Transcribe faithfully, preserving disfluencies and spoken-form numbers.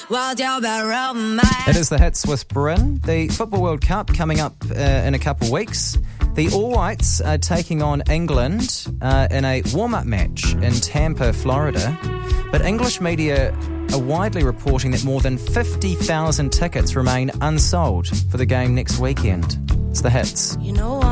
It is the hits with Bryn. The Football World Cup coming up uh, in a couple of weeks. The All Whites are taking on England uh, in a warm-up match in Tampa, Florida. But English media are widely reporting that more than fifty thousand tickets remain unsold for the game next weekend. It's the hits. You know